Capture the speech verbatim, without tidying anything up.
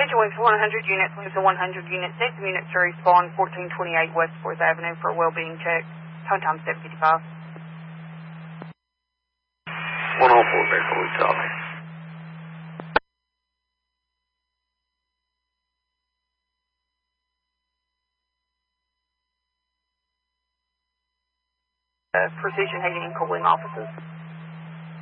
Attention Wings one hundred units, Wings one hundred units, next units to respond fourteen twenty-eight West fourth Avenue for a well-being check. Tone time seven fifty-five. one oh four, Baker, Charlie. Uh, precision heating and cooling offices.